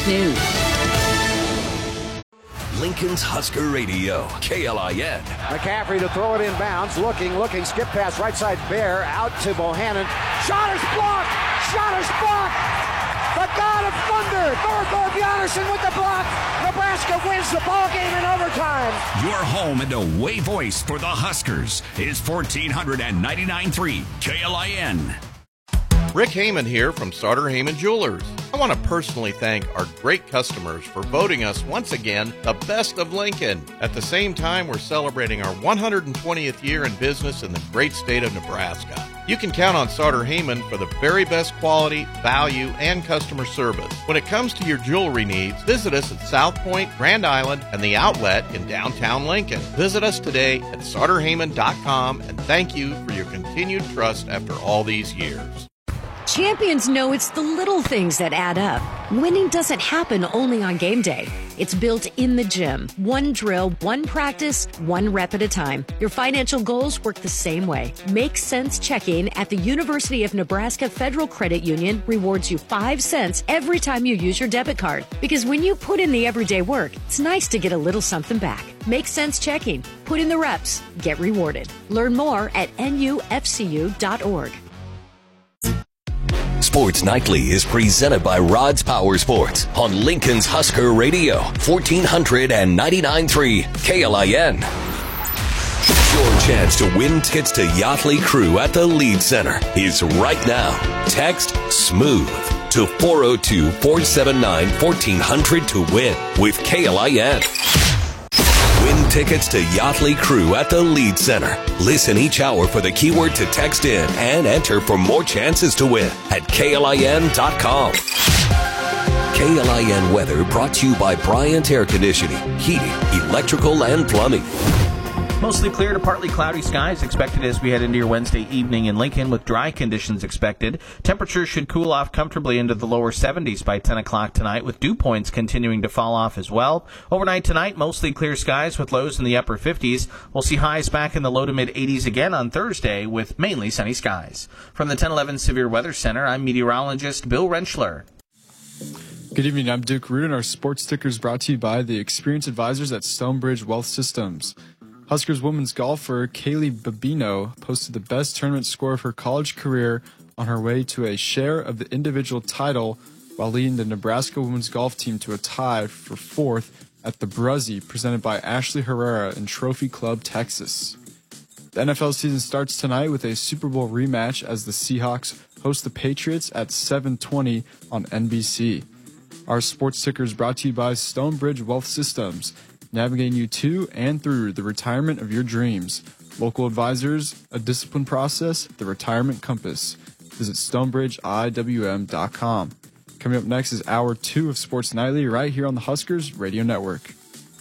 News. Lincoln's Husker Radio, KLIN. McCaffrey to throw it in bounds. Looking, skip pass right side. Bear out to Bohannon. Shot is blocked. The God of Thunder, Thorthor Bjarnason with the block. Nebraska wins the ball game in overtime. Your home and away voice for the Huskers is 1499.3 KLIN. Rick Heyman here from Sartor Heyman Jewelers. I want to personally thank our great customers for voting us once again the best of Lincoln. At the same time, we're celebrating our 120th year in business in the great state of Nebraska. You can count on Sartor Heyman for the very best quality, value, and customer service. When it comes to your jewelry needs, visit us at South Point, Grand Island, and the Outlet in downtown Lincoln. Visit us today at sartorheyman.com, and thank you for your continued trust after all these years. Champions know it's the little things that add up. Winning doesn't happen only on game day. It's built in the gym. One drill, one practice, one rep at a time. Your financial goals work the same way. Make Sense Checking at the University of Nebraska Federal Credit Union rewards you 5 cents every time you use your debit card. Because when you put in the everyday work, it's nice to get a little something back. Make Sense Checking. Put in the reps. Get rewarded. Learn more at nufcu.org. Sports Nightly is presented by Rods Power Sports on Lincoln's Husker Radio, 1499.3 KLIN. Your chance to win tickets to Yachtley Crew at the Lead Center is right now. Text SMOOTH to 402-479-1400 to win with KLIN. Win tickets to Yachtley Crew at the Lead Center. Listen each hour for the keyword to text in and enter for more chances to win at KLIN.com. KLIN weather brought to you by Bryant Air Conditioning, Heating, Electrical, and Plumbing. Mostly clear to partly cloudy skies expected as we head into your Wednesday evening in Lincoln with dry conditions expected. Temperatures should cool off comfortably into the lower 70s by 10 o'clock tonight with dew points continuing to fall off as well. Overnight tonight, mostly clear skies with lows in the upper 50s. We'll see highs back in the low to mid 80s again on Thursday with mainly sunny skies. From the 1011 Severe Weather Center, I'm meteorologist Bill Rentschler. Good evening, I'm Duke Root, and our sports sticker is brought to you by the experienced advisors at Stonebridge Wealth Systems. Huskers women's golfer Kaylee Babino posted the best tournament score of her college career on her way to a share of the individual title while leading the Nebraska women's golf team to a tie for fourth at the Bruzzy presented by Ashley Herrera in Trophy Club, Texas. The NFL season starts tonight with a Super Bowl rematch as the Seahawks host the Patriots at 7:20 on NBC. Our sports sticker is brought to you by Stonebridge Wealth Systems, navigating you to and through the retirement of your dreams. Local advisors, a disciplined process, the retirement compass. Visit StonebridgeIWM.com. Coming up next is Hour 2 of Sports Nightly right here on the Huskers Radio Network.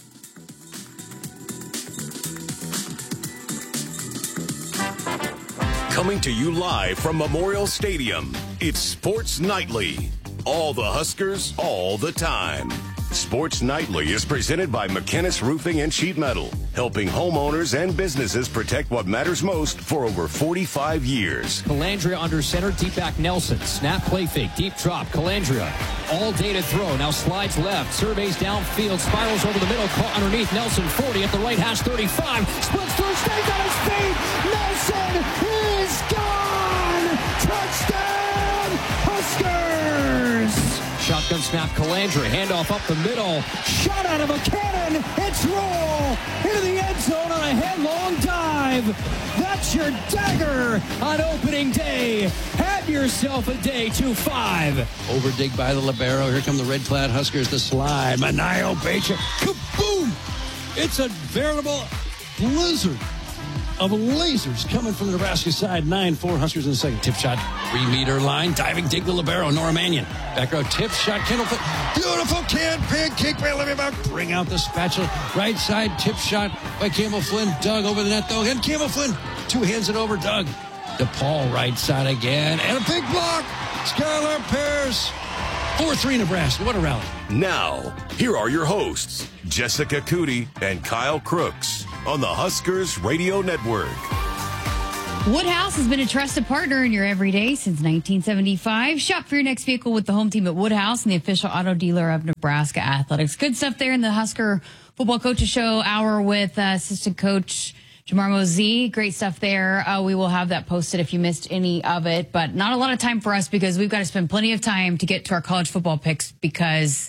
Coming to you live from Memorial Stadium, it's Sports Nightly. All the Huskers, all the time. Sports Nightly is presented by McKinnis Roofing and Sheet Metal, helping homeowners and businesses protect what matters most for over 45 years. Calandria under center, deep back Nelson. Snap, play fake, deep drop. Calandria all day to throw. Now slides left, surveys downfield, spirals over the middle, caught underneath. Nelson 40 at the right hash 35. Splits through, stays on his feet. Nelson is gone. Touchdown, Huskers. Shotgun snap, Calandria, handoff up the middle, shot out of a cannon, it's roll into the end zone on a headlong dive. That's your dagger on opening day. Have yourself a day 2-5. Overdig by the libero, here come the red-clad Huskers, the slide, Manayo Becha, kaboom! It's a veritable blizzard of lasers coming from the Nebraska side. 9-4 Huskers in the second. Tip shot, 3-meter line, diving dig the libero, Nora Mannion. Back row tip shot, Kendall Flynn. Beautiful can, pancake by Olivia Buck. Bring out the spatula. Right side tip shot by Campbell Flynn. Doug over the net though, and Campbell Flynn. 2 hands it over Doug. DePaul right side again, and a big block. Skylar Pears. 4-3 Nebraska. What a rally. Now, here are your hosts, Jessica Cootie and Kyle Crooks on the Huskers Radio Network. Woodhouse has been a trusted partner in your everyday since 1975. Shop for your next vehicle with the home team at Woodhouse and the official auto dealer of Nebraska Athletics. Good stuff there in the Husker Football Coaches Show hour with assistant coach Jamar Mosey. Great stuff there. We will have that posted if you missed any of it, but not a lot of time for us because we've got to spend plenty of time to get to our college football picks because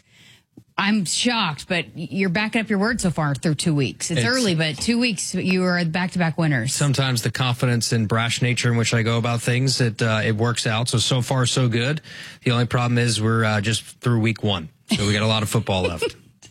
I'm shocked, but you're backing up your word so far through 2 weeks. It's early, but 2 weeks you are back-to-back winners. Sometimes the confidence and brash nature in which I go about things, it works out. So far, so good. The only problem is we're just through week 1, so we got a lot of football left.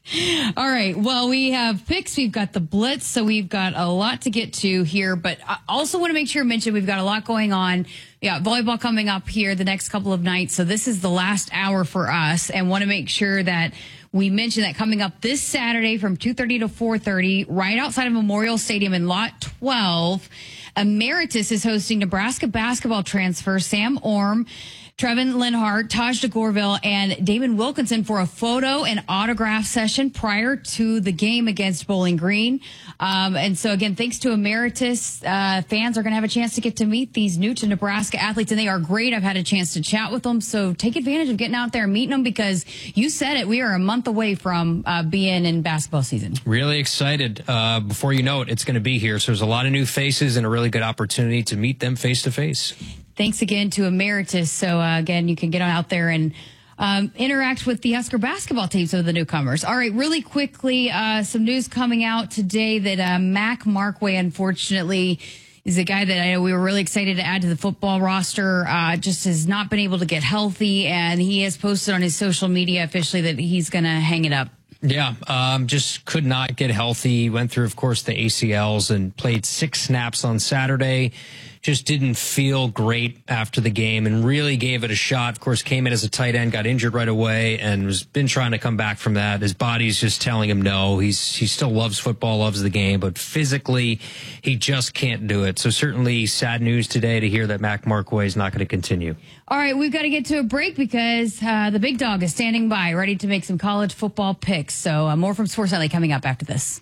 All right. Well, we have picks. We've got the Blitz, so we've got a lot to get to here. But I also want to make sure to mention we've got a lot going on. Yeah, volleyball coming up here the next couple of nights. So this is the last hour for us, and want to make sure that we mention that coming up this Saturday from 2:30 to 4:30, right outside of Memorial Stadium in Lot 12, Emeritus is hosting Nebraska basketball transfer Sam Orm, Trevin Linhart, Taj DeGorville, and Damon Wilkinson for a photo and autograph session prior to the game against Bowling Green. And so, again, thanks to Emeritus, fans are going to have a chance to get to meet these new to Nebraska athletes, and they are great. I've had a chance to chat with them, so take advantage of getting out there and meeting them because you said it, we are a month away from being in basketball season. Really excited. Before you know it, it's going to be here. So there's a lot of new faces and a really good opportunity to meet them face-to-face. Thanks again to Emeritus. So, again, you can get out there and interact with the Husker basketball team, some of the newcomers. All right, really quickly, some news coming out today that Mac Markway, unfortunately, is a guy that I know we were really excited to add to the football roster, just has not been able to get healthy, and he has posted on his social media officially that he's going to hang it up. Yeah, just could not get healthy. Went through, of course, the ACLs and played 6 snaps on Saturday. Just didn't feel great after the game and really gave it a shot. Of course, came in as a tight end, got injured right away, and has been trying to come back from that. His body's just telling him no. He still loves football, loves the game, but physically, he just can't do it. So certainly sad news today to hear that Mac Markway is not going to continue. All right, we've got to get to a break because the big dog is standing by, ready to make some college football picks. So more from Sports Nightly coming up after this.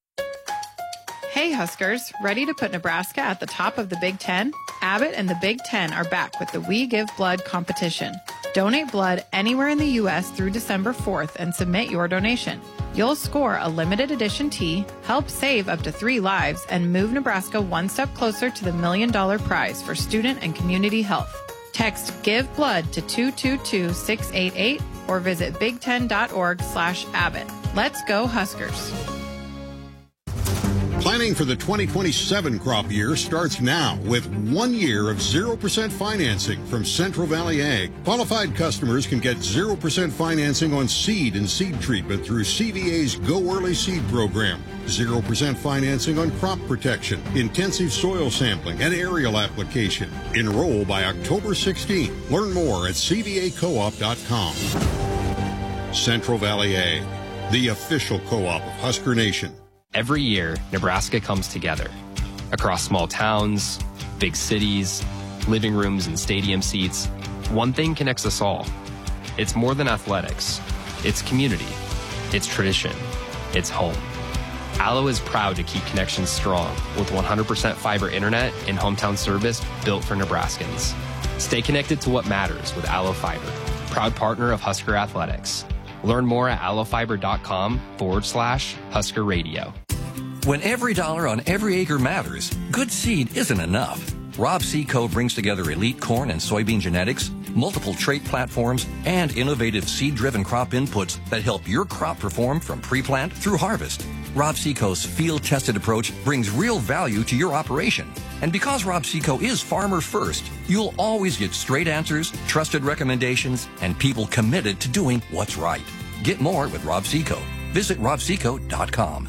Hey Huskers, ready to put Nebraska at the top of the Big Ten? Abbott and the Big Ten are back with the We Give Blood competition. Donate blood anywhere in the U.S. through December 4th and submit your donation. You'll score a limited edition tee, help save up to 3 lives, and move Nebraska one step closer to the $1 million prize for student and community health. Text Give Blood to 222-688 or visit big10.org/Abbott. Let's go Huskers. Planning for the 2027 crop year starts now with 1 year of 0% financing from Central Valley Ag. Qualified customers can get 0% financing on seed and seed treatment through CVA's Go Early Seed program. 0% financing on crop protection, intensive soil sampling, and aerial application. Enroll by October 16th. Learn more at cvacoop.com. Central Valley Ag, the official co-op of Husker Nation. Every year, Nebraska comes together. Across small towns, big cities, living rooms and stadium seats, one thing connects us all. It's more than athletics. It's community. It's tradition. It's home. Allo is proud to keep connections strong with 100% fiber internet and hometown service built for Nebraskans. Stay connected to what matters with Allo Fiber, proud partner of Husker Athletics. Learn more at allofiber.com/Husker Radio. When every dollar on every acre matters, good seed isn't enough. Rob Seco brings together elite corn and soybean genetics, multiple trait platforms, and innovative seed-driven crop inputs that help your crop perform from pre-plant through harvest. Rob Seco's field-tested approach brings real value to your operation. And because Rob Seco is farmer first, you'll always get straight answers, trusted recommendations, and people committed to doing what's right. Get more with Rob Seco. Visit robseco.com.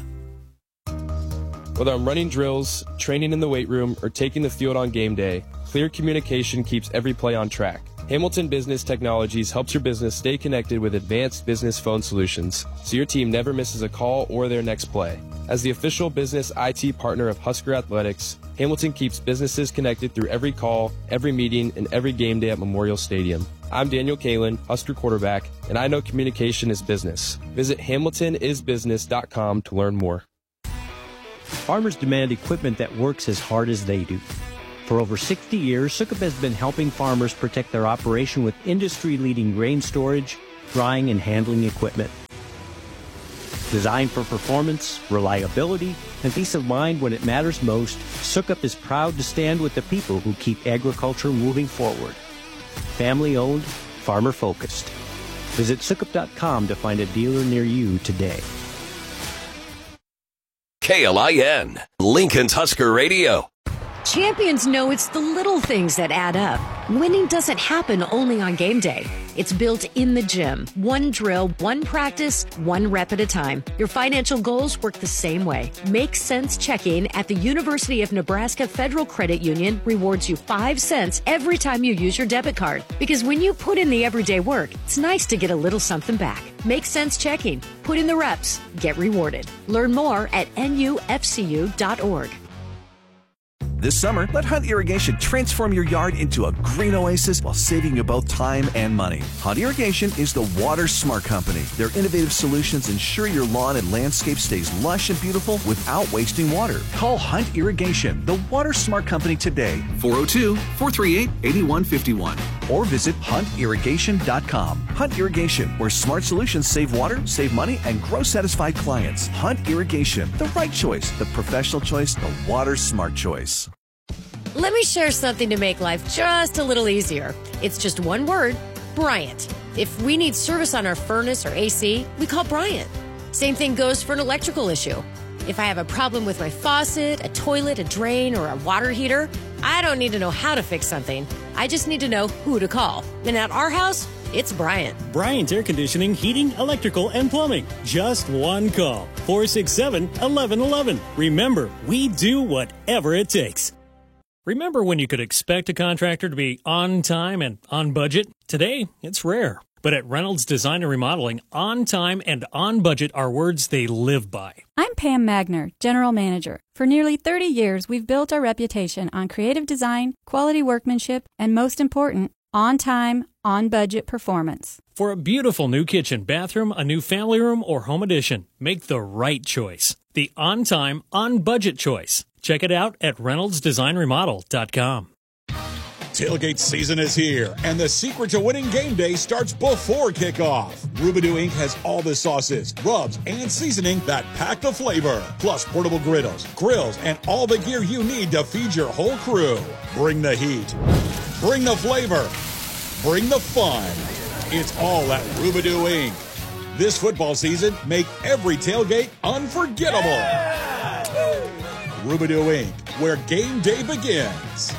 Whether I'm running drills, training in the weight room, or taking the field on game day, clear communication keeps every play on track. Hamilton Business Technologies helps your business stay connected with advanced business phone solutions, so your team never misses a call or their next play. As the official business IT partner of Husker Athletics, Hamilton keeps businesses connected through every call, every meeting, and every game day at Memorial Stadium. I'm Daniel Kalin, Husker quarterback, and I know communication is business. Visit hamiltonisbusiness.com to learn more. Farmers demand equipment that works as hard as they do. For over 60 years, Sukup has been helping farmers protect their operation with industry-leading grain storage, drying, and handling equipment. Designed for performance, reliability, and peace of mind when it matters most, Sukup is proud to stand with the people who keep agriculture moving forward. Family-owned, farmer-focused. Visit Sukup.com to find a dealer near you today. KLIN, Lincoln's Husker Radio. Champions know it's the little things that add up. Winning doesn't happen only on game day. It's built in the gym. One drill, one practice, one rep at a time. Your financial goals work the same way. Make Sense Checking at the University of Nebraska Federal Credit Union rewards you 5 cents every time you use your debit card. Because when you put in the everyday work, it's nice to get a little something back. Make Sense Checking. Put in the reps. Get rewarded. Learn more at nufcu.org. This summer, let Hunt Irrigation transform your yard into a green oasis while saving you both time and money. Hunt Irrigation is the water smart company. Their innovative solutions ensure your lawn and landscape stays lush and beautiful without wasting water. Call Hunt Irrigation, the water smart company today, 402-438-8151, or visit huntirrigation.com. Hunt Irrigation, where smart solutions save water, save money, and grow satisfied clients. Hunt Irrigation, the right choice, the professional choice, the water smart choice. Let me share something to make life just a little easier. It's just one word, Bryant. If we need service on our furnace or AC, we call Bryant. Same thing goes for an electrical issue. If I have a problem with my faucet, a toilet, a drain, or a water heater, I don't need to know how to fix something. I just need to know who to call. And at our house, it's Bryant. Bryant Air Conditioning, Heating, Electrical, and Plumbing. Just one call. 467-1111. Remember, we do whatever it takes. Remember when you could expect a contractor to be on time and on budget? Today, it's rare. But at Reynolds Design and Remodeling, on time and on budget are words they live by. I'm Pam Magner, General Manager. For nearly 30 years, we've built our reputation on creative design, quality workmanship, and most important, on time, on budget performance. For a beautiful new kitchen, bathroom, a new family room, or home addition, make the right choice. The on time, on budget choice. Check it out at reynoldsdesignremodel.com. Tailgate season is here, and the secret to winning game day starts before kickoff. Rubidou Inc. has all the sauces, rubs, and seasoning that pack the flavor, plus portable griddles, grills, and all the gear you need to feed your whole crew. Bring the heat. Bring the flavor. Bring the fun. It's all at Rubidou Inc. This football season, make every tailgate unforgettable. Yeah! Rubidou Inc., where game day begins.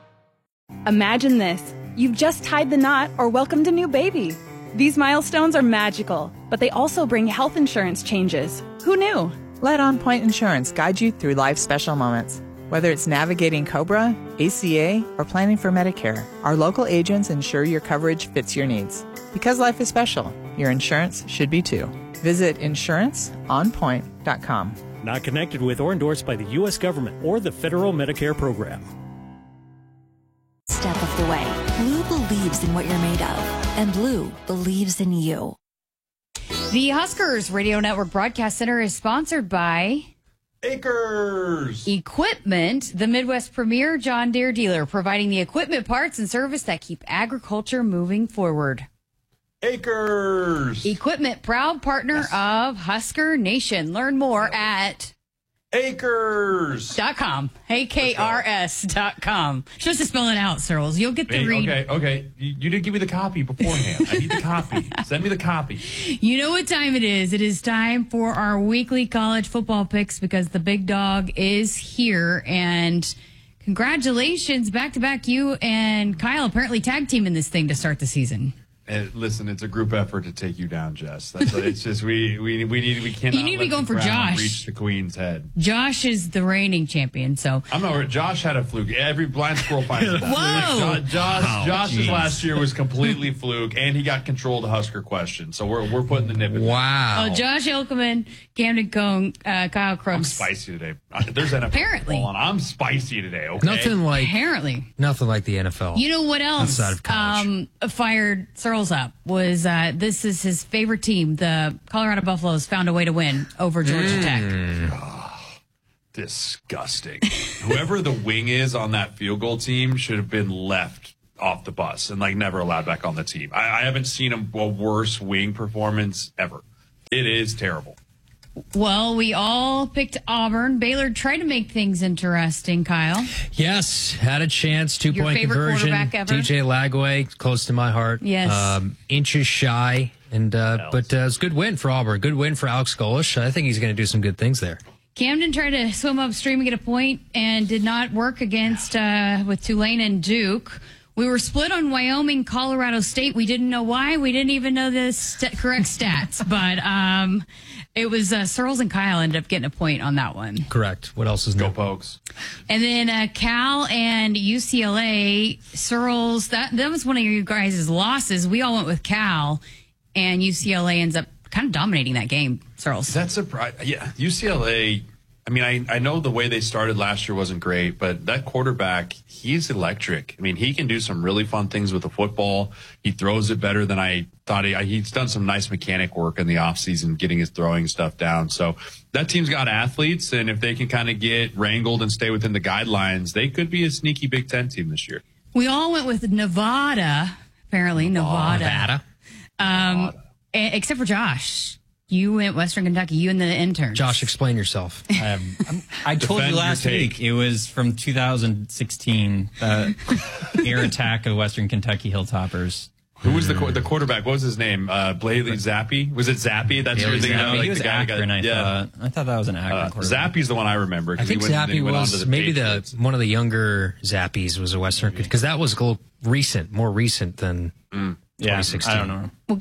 Imagine this. You've just tied the knot or welcomed a new baby. These milestones are magical, but they also bring health insurance changes. Who knew? Let On Point Insurance guide you through life's special moments. Whether it's navigating COBRA, ACA, or planning for Medicare, our local agents ensure your coverage fits your needs. Because life is special, your insurance should be too. Visit insuranceonpoint.com. Not connected with or endorsed by the U.S. government or the federal Medicare program. Step of the way. Blue believes in what you're made of, and Blue believes in you. The Huskers Radio Network Broadcast Center is sponsored by Acres Equipment, the Midwest premier John Deere dealer, providing the equipment, parts, and service that keep agriculture moving forward. Acres Equipment, proud partner of Husker Nation. Learn more at Acres.com. AKRS.com. Just to spell it out, Searles. You'll get the read. Okay. You didn't give me the copy beforehand. I need the copy. Send me the copy. You know what time it is. It is time for our weekly college football picks because the big dog is here. And congratulations, back-to-back, you and Kyle apparently tag team in this thing to start the season. Listen, it's a group effort to take you down, Jess. That's it's just we cannot. You need to be going for Josh. Reach the queen's head. Josh is the reigning champion, so I'm not worried. Josh had a fluke. Every blind squirrel finds a Whoa! Josh's last year was completely fluke, and he got control of the Husker question. So we're putting the nip in. Wow. Josh Elkeman, Camden Cone, Kyle Crooks. I'm spicy today. There's NFL apparently. Football, and I'm spicy today. Okay. Nothing like the NFL. You know what else? Outside of college. Fired Searles up was this is his favorite team. The Colorado Buffaloes found a way to win over Georgia Tech. Disgusting. whoever the wing is on that field goal team should have been left off the bus and never allowed back on the team. I haven't seen a worse wing performance ever. It is terrible. Well, we all picked Auburn. Baylor tried to make things interesting, Kyle. Yes, had a chance. 2-point conversion. Quarterback ever? DJ Lagway, close to my heart. Yes. Inches shy. But it's a good win for Auburn. Good win for Alex Golesh. I think he's going to do some good things there. Camden tried to swim upstream and get a point and did not work against with Tulane and Duke. We were split on Wyoming, Colorado State. We didn't know why. We didn't even know the correct stats. But it was Searles and Kyle ended up getting a point on that one. Correct. What else is new? Go Pokes. And then Cal and UCLA, Searles, that was one of you guys' losses. We all went with Cal, and UCLA ends up kind of dominating that game, Searles. That's surprising. Yeah, UCLA, I mean, I know the way they started last year wasn't great, but that quarterback, he's electric. I mean, he can do some really fun things with the football. He throws it better than I thought. He's done some nice mechanic work in the offseason, getting his throwing stuff down. So that team's got athletes, and if they can kind of get wrangled and stay within the guidelines, they could be a sneaky Big Ten team this year. We all went with Nevada, apparently, Nevada. Except for Josh. You went Western Kentucky, you and the interns. Josh, explain yourself. I told you last week it was from 2016, air attack of Western Kentucky Hilltoppers. Who was the quarterback? What was his name? Blaley Zappi? Was it Zappi? That's Bailey who they Zappi. He was Akron, I thought that was an Akron quarterback. Zappi's the one I remember. I think Zappi was maybe one of the younger Zappies was a Western, because that was more recent than 2016. I don't know. Well,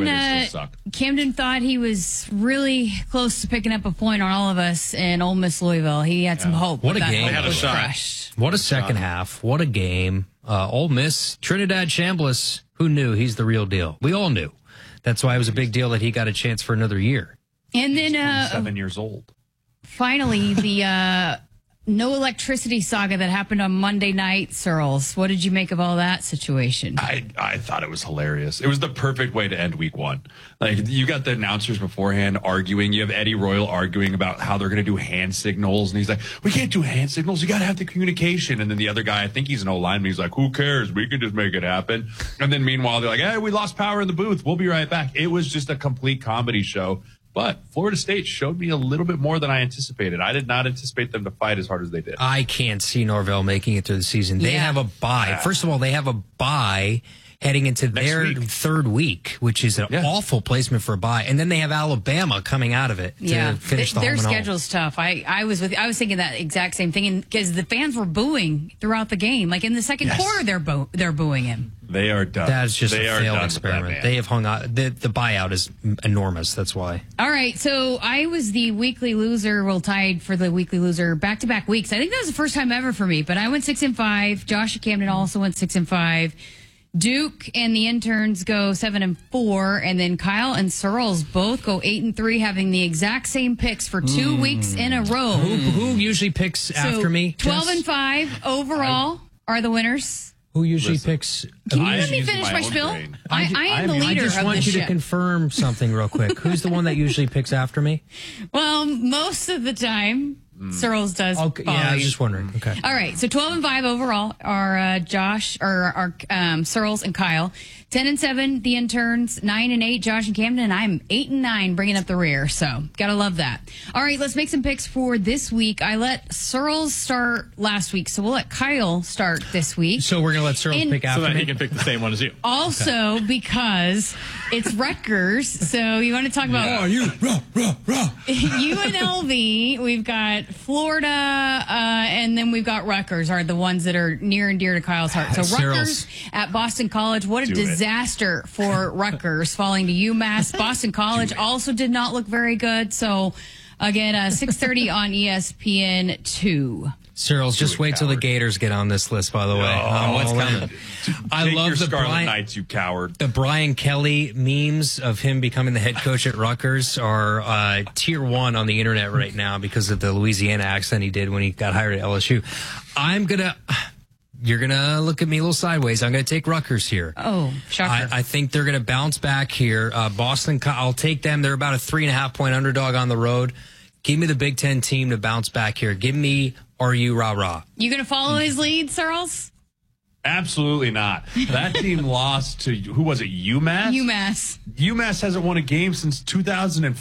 Camden thought he was really close to picking up a point on all of us in Ole Miss Louisville. He had some hope. What a That game. hope Had a was shot. crushed. What a second half. What a game. Ole Miss, Trinidad Chambliss, who knew he's the real deal? We all knew. That's why it was a big deal that he got a chance for another year. And then 7 years old. Finally, the no electricity saga that happened on Monday night, Searles. What did you make of all that situation? I thought it was hilarious. It was the perfect way to end week one. You got the announcers beforehand arguing. You have Eddie Royal arguing about how they're going to do hand signals. And he's like, we can't do hand signals. You got to have the communication. And then the other guy, I think he's an O-lineman. He's like, who cares? We can just make it happen. And then meanwhile, they're like, hey, we lost power in the booth. We'll be right back. It was just a complete comedy show. But Florida State showed me a little bit more than I anticipated. I did not anticipate them to fight as hard as they did. I can't see Norvell making it through the season. They have a bye. First of all, they have a bye heading into their third week, which is an awful placement for a bye. And then they have Alabama coming out of it to finish their home and home. schedule's tough. I was thinking that exact same thing because the fans were booing throughout the game. Like in the second quarter, they're booing him. They are done. That's just they a failed experiment. They have hung out. The buyout is enormous. That's why. All right. So I was the weekly loser. Well, tied for the weekly loser back-to-back weeks. I think that was the first time ever for me. But I went 6-5. Josh and Camden also went 6-5. Duke and the interns go 7-4, and then Kyle and Searles both go 8-3, having the exact same picks for 2 weeks in a row. Who usually picks after me? 12-5 overall are the winners. Who usually picks? Can you let me finish my spiel? I am the leader of I just want you to confirm something real quick. Who's the one that usually picks after me? Well, most of the time, Searles does. Okay, yeah, I was just wondering. Okay. All right. So 12-5 overall are Josh or Searles and Kyle. 10-7 the interns. 9-8 Josh and Camden. And I'm 8-9 bringing up the rear. So gotta love that. All right. Let's make some picks for this week. I let Searles start last week, so we'll let Kyle start this week. So we're gonna let Searles pick after so that me. he can pick the same one as you. Also, because it's Rutgers, so you want to talk about UNLV. We've got Florida, and then we've got Rutgers are the ones that are near and dear to Kyle's heart. So Rutgers at Boston College. What a disaster for Rutgers, falling to UMass. Boston College also did not look very good. So again, 6:30 on ESPN2. Searles, just wait till the Gators get on this list, by the way. What's coming? I love your the Scarlet Knights, you coward. The Brian Kelly memes of him becoming the head coach at Rutgers are tier 1 on the internet right now because of the Louisiana accent he did when he got hired at LSU. You're going to look at me a little sideways. I'm going to take Rutgers here. Oh, shocker. I think they're going to bounce back here. Boston, I'll take them. They're about a 3.5 point underdog on the road. Give me the Big Ten team to bounce back here. Give me are you rah-rah? You going to follow his lead, Searles? Absolutely not. That team lost to, who was it, UMass? UMass. UMass hasn't won a game since 2004.